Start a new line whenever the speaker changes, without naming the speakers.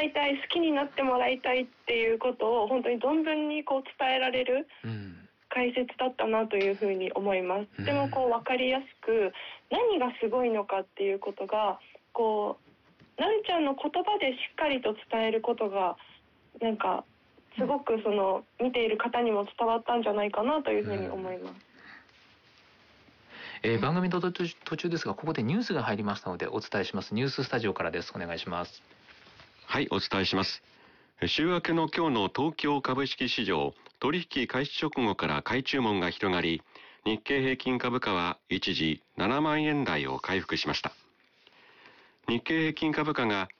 いたい、好きになってもらいたいっていうことを本当に存分にこう伝えられる解説だったなというふうに思います。とてもこう分かりやすく、何がすごいのかっていうことがこうなんちゃんの言葉でしっかりと伝えることがなんかすごくその見ている方にも伝わったんじゃないかなというふうに思います。
番組の途中ですが、ここでニュースが入りましたのでお伝えします。ニューススタジオからです。お願いします。
はい、お伝えします。週明けの今日の東京株式市場、取引開始直後から買い注文が広がり、日経平均株価は一時7万円台を回復しました。日経平均株価が